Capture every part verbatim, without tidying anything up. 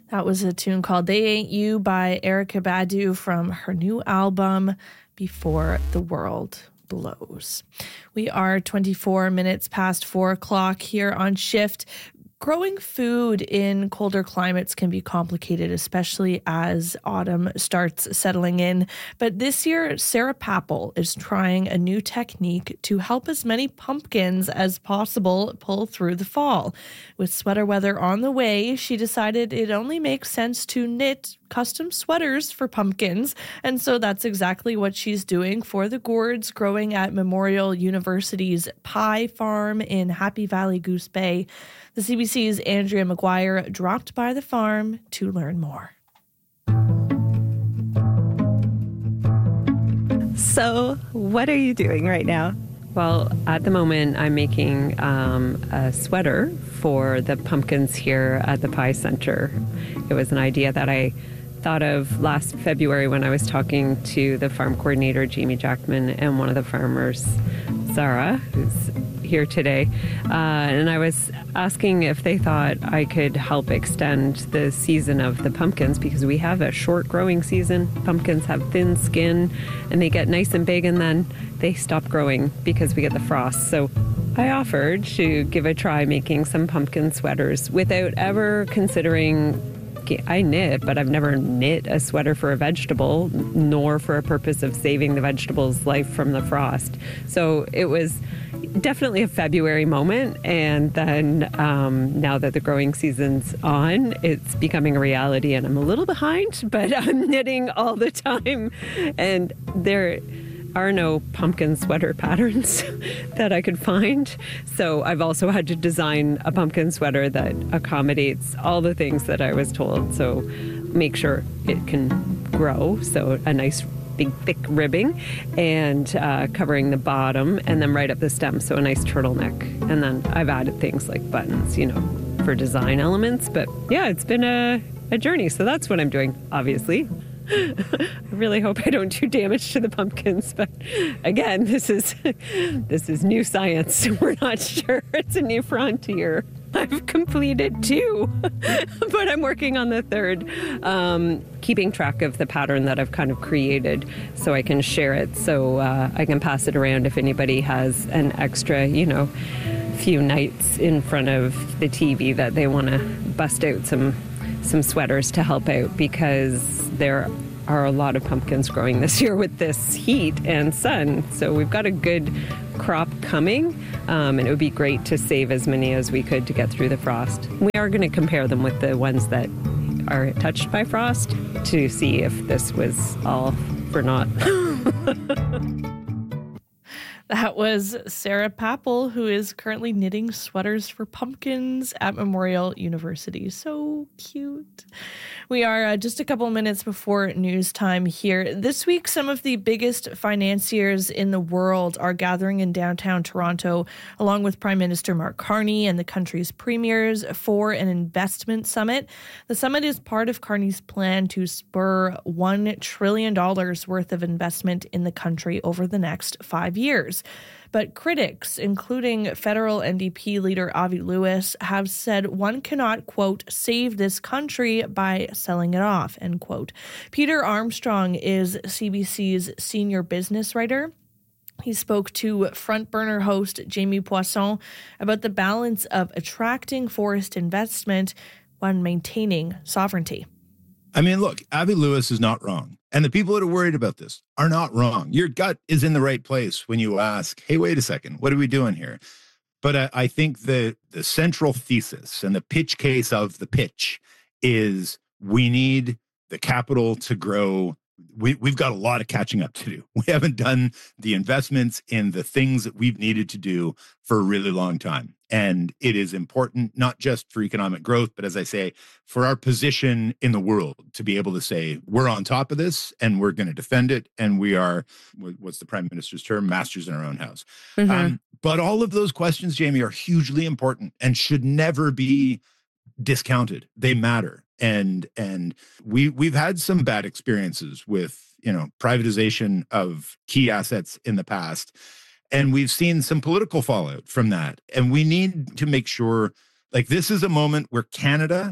That was a tune called They Ain't You by Erykah Badu from her new album, Before the World Blows. We are twenty-four minutes past four o'clock here on Shift. Growing food in colder climates can be complicated, especially as autumn starts settling in. But this year, Sarah Papple is trying a new technique to help as many pumpkins as possible pull through the fall. With sweater weather on the way, she decided it only makes sense to knit custom sweaters for pumpkins. And so that's exactly what she's doing for the gourds growing at Memorial University's Pie Farm in Happy Valley Goose Bay. The C B C's Andrea McGuire dropped by the farm to learn more. So, what are you doing right now? Well, at the moment, I'm making um, a sweater for the pumpkins here at the Pie Center. It was an idea that I thought of last February when I was talking to the farm coordinator, Jamie Jackman, and one of the farmers, Zara, who's here today. Uh, and I was asking if they thought I could help extend the season of the pumpkins, because we have a short growing season. Pumpkins have thin skin and they get nice and big, and then they stop growing because we get the frost. So I offered to give a try making some pumpkin sweaters without ever considering. I knit, but I've never knit a sweater for a vegetable, nor for a purpose of saving the vegetable's life from the frost. So it was definitely a February moment. And then um, now that the growing season's on, it's becoming a reality, and I'm a little behind, but I'm knitting all the time. And there are no pumpkin sweater patterns that I could find. So I've also had to design a pumpkin sweater that accommodates all the things that I was told. So make sure it can grow. So a nice big thick ribbing, and uh, covering the bottom, and then right up the stem. So a nice turtleneck. And then I've added things like buttons, you know, for design elements. But yeah, it's been a, a journey. So that's what I'm doing, obviously. I really hope I don't do damage to the pumpkins, but again, this is this is new science. We're not sure. It's a new frontier. I've completed two, but I'm working on the third, um, keeping track of the pattern that I've kind of created so I can share it, so uh, I can pass it around if anybody has an extra, you know, few nights in front of the T V that they want to bust out some some sweaters to help out, because there are a lot of pumpkins growing this year with this heat and sun. So we've got a good crop coming, um, and it would be great to save as many as we could to get through the frost. We are going to compare them with the ones that are touched by frost to see if this was all for naught. That was Sarah Papple, who is currently knitting sweaters for pumpkins at Memorial University. So cute. We are uh, just a couple minutes before news time here. This week, some of the biggest financiers in the world are gathering in downtown Toronto, along with Prime Minister Mark Carney and the country's premiers, for an investment summit. The summit is part of Carney's plan to spur one trillion dollars worth of investment in the country over the next five years. But critics, including federal N D P leader Avi Lewis, have said one cannot, quote, save this country by selling it off, end quote. Peter Armstrong is C B C's senior business writer. He spoke to Front Burner host Jamie Poisson about the balance of attracting forest investment while maintaining sovereignty. I mean, look, Avi Lewis is not wrong. And the people that are worried about this are not wrong. Your gut is in the right place when you ask, hey, wait a second, what are we doing here? But I, I think the, the central thesis and the pitch case of the pitch is we need the capital to grow. We, we've got a lot of catching up to do. We haven't done the investments in the things that we've needed to do for a really long time. And it is important, not just for economic growth, but as I say, for our position in the world, to be able to say, we're on top of this and we're going to defend it. And we are, what's the prime minister's term? Masters in our own house. Mm-hmm. Um, but all of those questions, Jamie, are hugely important and should never be discounted. They matter. And and we we've had some bad experiences with, you know, privatization of key assets in the past. And we've seen some political fallout from that. And we need to make sure, like, this is a moment where Canada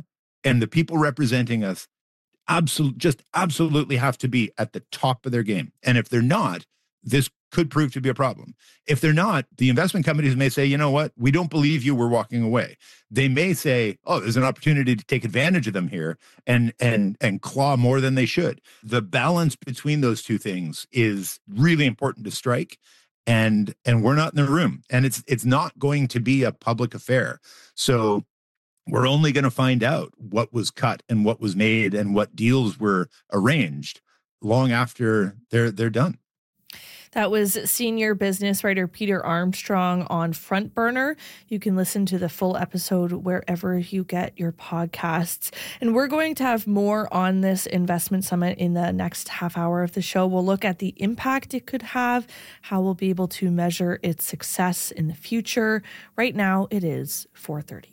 And the people representing us absolute, just absolutely have to be at the top of their game. And if they're not, this could prove to be a problem. If they're not, the investment companies may say, you know what, we don't believe you, we're walking away. They may say, oh, there's an opportunity to take advantage of them here and and and claw more than they should. The balance between those two things is really important to strike. And and we're not in the room. And it's it's not going to be a public affair. So we're only going to find out what was cut and what was made and what deals were arranged long after they're they're done. That was senior business writer Peter Armstrong on Front Burner. You can listen to the full episode wherever you get your podcasts. And we're going to have more on this investment summit in the next half hour of the show. We'll look at the impact it could have, how we'll be able to measure its success in the future. Right now, it is four thirty.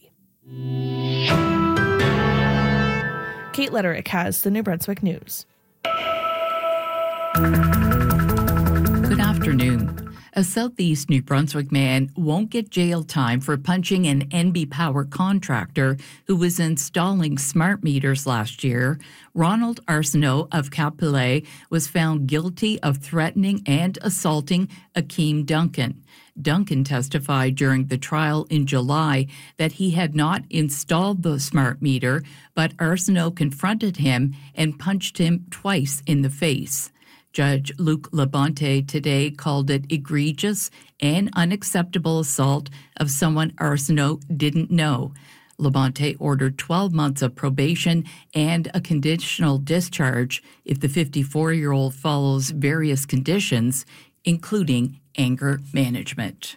Kate Letterick has the New Brunswick News. Good afternoon. A Southeast New Brunswick man won't get jail time for punching an N B Power contractor who was installing smart meters last year. Ronald Arsenault of Capillet was found guilty of threatening and assaulting Akeem Duncan. Duncan testified during the trial in July that he had not installed the smart meter, but Arsenault confronted him and punched him twice in the face. Judge Luc Labonte today called it egregious and unacceptable assault of someone Arsenault didn't know. Labonte ordered twelve months of probation and a conditional discharge if the fifty-four-year-old follows various conditions, including anger management.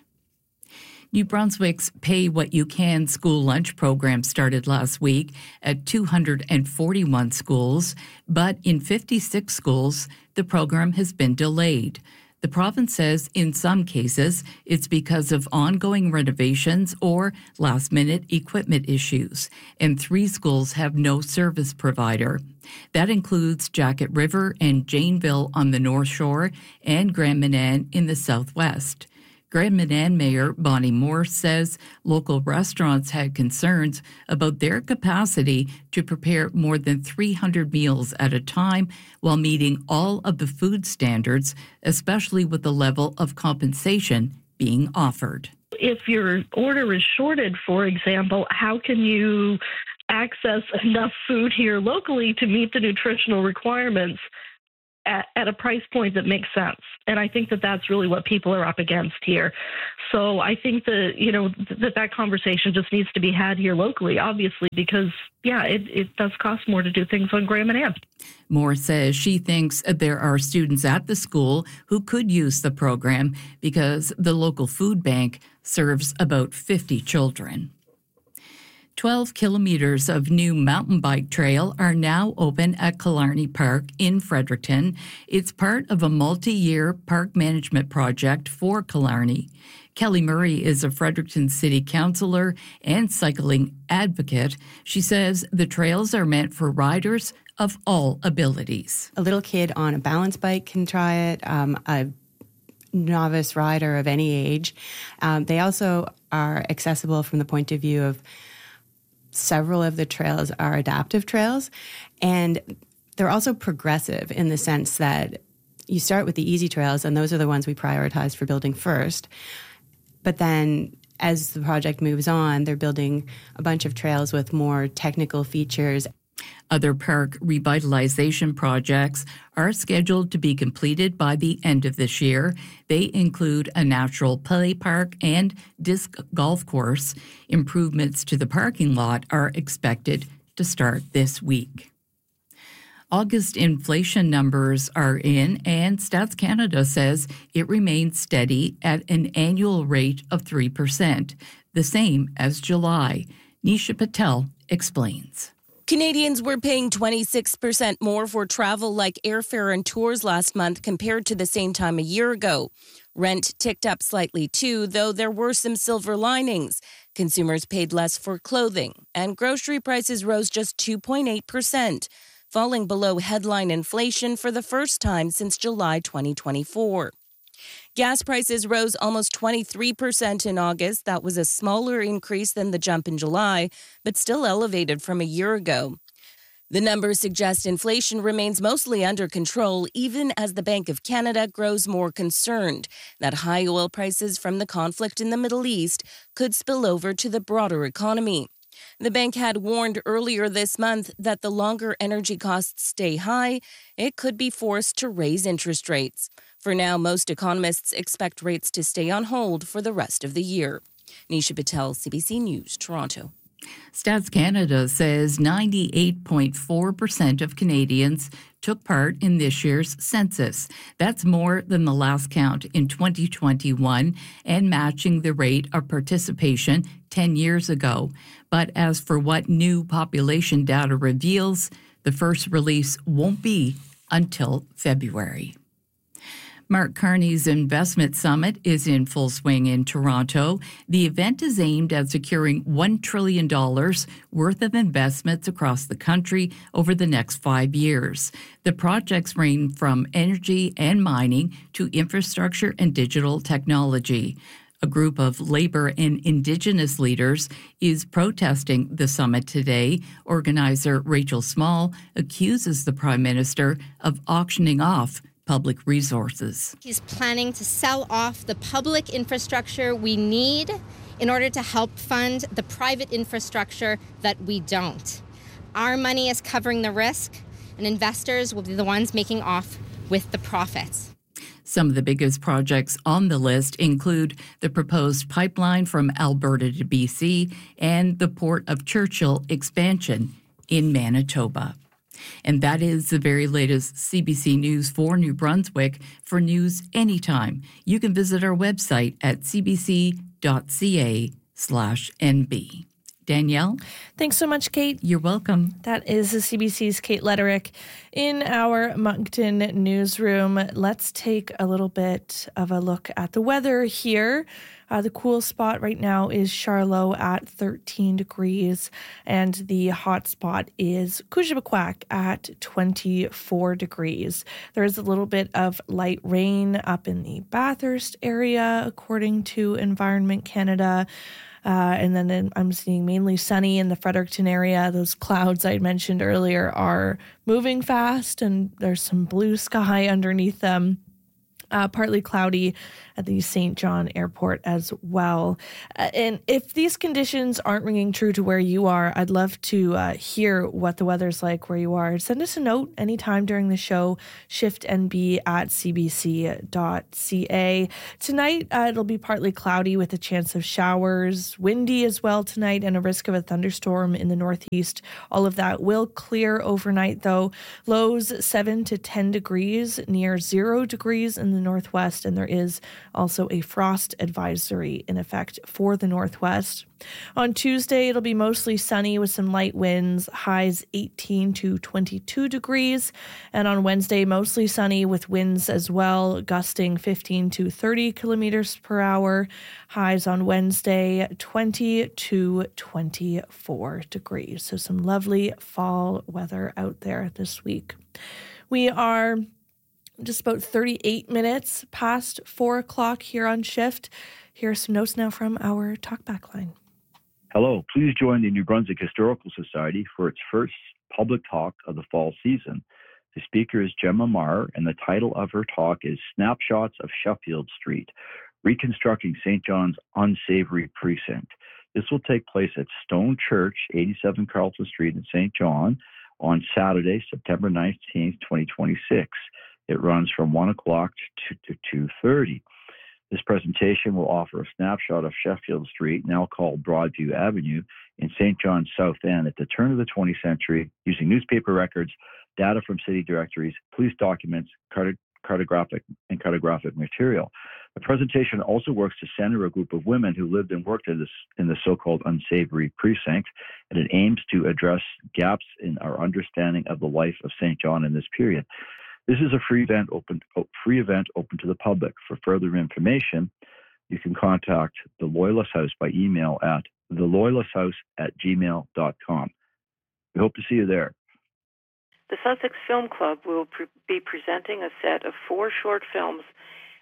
New Brunswick's Pay What You Can school lunch program started last week at two hundred forty-one schools, but in fifty-six schools, the program has been delayed. The province says in some cases it's because of ongoing renovations or last-minute equipment issues, and three schools have no service provider. That includes Jacket River and Janeville on the North Shore and Grand Manan in the southwest. Grand Manan Mayor Bonnie Moore says local restaurants had concerns about their capacity to prepare more than three hundred meals at a time while meeting all of the food standards, especially with the level of compensation being offered. If your order is shorted, for example, how can you access enough food here locally to meet the nutritional requirements At, at a price point that makes sense? And I think that that's really what people are up against here. So I think that, you know, that that conversation just needs to be had here locally, obviously, because, yeah, it, it does cost more to do things on Grand Manan. Moore says she thinks there are students at the school who could use the program because the local food bank serves about fifty children. twelve kilometers of new mountain bike trail are now open at Killarney Park in Fredericton. It's part of a multi-year park management project for Killarney. Kelly Murray is a Fredericton City Councillor and cycling advocate. She says the trails are meant for riders of all abilities. A little kid on a balance bike can try it, um, a novice rider of any age. Um, they also are accessible from the point of view of several of the trails are adaptive trails, and they're also progressive in the sense that you start with the easy trails, and those are the ones we prioritized for building first. But then as the project moves on, they're building a bunch of trails with more technical features. Other park revitalization projects are scheduled to be completed by the end of this year. They include a natural play park and disc golf course. Improvements to the parking lot are expected to start this week. August inflation numbers are in, and Stats Canada says it remains steady at an annual rate of three percent, the same as July. Nisha Patel explains. Canadians were paying twenty-six percent more for travel like airfare and tours last month compared to the same time a year ago. Rent ticked up slightly too, though there were some silver linings. Consumers paid less for clothing, and grocery prices rose just two point eight percent, falling below headline inflation for the first time since July twenty twenty-four. Gas prices rose almost twenty-three percent in August. That was a smaller increase than the jump in July, but still elevated from a year ago. The numbers suggest inflation remains mostly under control, even as the Bank of Canada grows more concerned that high oil prices from the conflict in the Middle East could spill over to the broader economy. The bank had warned earlier this month that the longer energy costs stay high, it could be forced to raise interest rates. For now, most economists expect rates to stay on hold for the rest of the year. Nisha Patel, C B C News, Toronto. Stats Canada says ninety-eight point four percent of Canadians took part in this year's census. That's more than the last count in twenty twenty-one and matching the rate of participation ten years ago. But as for what new population data reveals, the first release won't be until February. Mark Carney's Investment Summit is in full swing in Toronto. The event is aimed at securing one trillion dollars worth of investments across the country over the next five years. The projects range from energy and mining to infrastructure and digital technology. A group of labor and Indigenous leaders is protesting the summit today. Organizer Rachel Small accuses the Prime Minister of auctioning off public resources. He's planning to sell off the public infrastructure we need in order to help fund the private infrastructure that we don't. Our money is covering the risk, and investors will be the ones making off with the profits. Some of the biggest projects on the list include the proposed pipeline from Alberta to B C and the Port of Churchill expansion in Manitoba. And that is the very latest C B C News for New Brunswick. For news anytime, you can visit our website at cbc.ca slash NB. Danielle? Thanks so much, Kate. You're welcome. That is the C B C's Kate Lederick. In our Moncton newsroom, let's take a little bit of a look at the weather here. Uh, the cool spot right now is Charlotte at thirteen degrees, and the hot spot is Kujibaquack at twenty-four degrees. There is a little bit of light rain up in the Bathurst area, according to Environment Canada. Uh, and then in, I'm seeing mainly sunny in the Fredericton area. Those clouds I mentioned earlier are moving fast, and there's some blue sky underneath them. Uh, partly cloudy at the Saint John Airport as well. Uh, and if these conditions aren't ringing true to where you are, I'd love to uh, hear what the weather's like where you are. Send us a note anytime during the show, shiftnb at cbc.ca. Tonight, uh, it'll be partly cloudy with a chance of showers, windy as well tonight, and a risk of a thunderstorm in the northeast. All of that will clear overnight, though. Lows seven to ten degrees, near zero degrees in the northwest, and there is also a frost advisory in effect for the northwest. On Tuesday, it'll be mostly sunny with some light winds, highs eighteen to twenty-two degrees. And on Wednesday, mostly sunny with winds as well, gusting fifteen to thirty kilometers per hour. Highs on Wednesday, twenty to twenty-four degrees. So some lovely fall weather out there this week. We are just about thirty-eight minutes past four o'clock here on Shift. Here are some notes now from our talkback line. Hello, please join the New Brunswick Historical Society for its first public talk of the fall season. The speaker is Gemma Marr, and the title of her talk is Snapshots of Sheffield Street, Reconstructing Saint John's Unsavory Precinct. This will take place at Stone Church, eighty-seven Carleton Street in Saint John on Saturday, September nineteenth, twenty twenty-six. It runs from one o'clock to two thirty. This presentation will offer a snapshot of Sheffield Street, now called Broadview Avenue, in Saint John's South End at the turn of the twentieth century, using newspaper records, data from city directories, police documents, cart- cartographic and cartographic material. The presentation also works to center a group of women who lived and worked in, this, in the so-called unsavory precinct, and it aims to address gaps in our understanding of the life of Saint John in this period. This is a free event open free event open to the public. For further information, you can contact the Loyalist House by email at the loyalist house at gmail dot com. We hope to see you there. The Sussex Film Club will pre- be presenting a set of four short films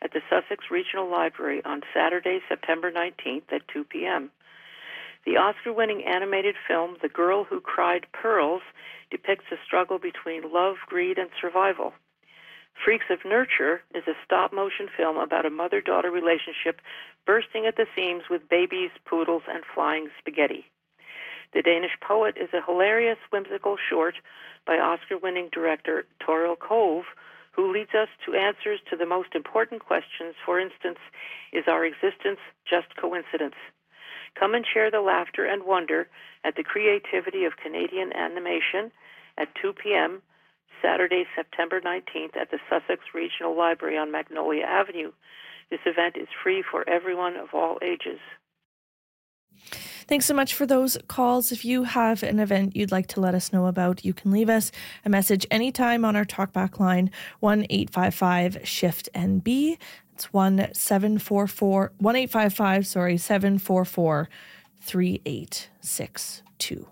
at the Sussex Regional Library on Saturday, September nineteenth at two p.m. The Oscar-winning animated film The Girl Who Cried Pearls depicts a struggle between love, greed, and survival. Freaks of Nurture is a stop-motion film about a mother-daughter relationship bursting at the seams with babies, poodles, and flying spaghetti. The Danish Poet is a hilarious, whimsical short by Oscar-winning director Toril Kove, who leads us to answers to the most important questions. For instance, is our existence just coincidence? Come and share the laughter and wonder at the Creativity of Canadian Animation at two p.m. Saturday, September nineteenth at the Sussex Regional Library on Magnolia Avenue. This event is free for everyone of all ages. Thanks so much for those calls. If you have an event you'd like to let us know about, you can leave us a message anytime on our talkback line, one eight five five shift N B. It's one seven four four one eight five five sorry seven four four three eight six two.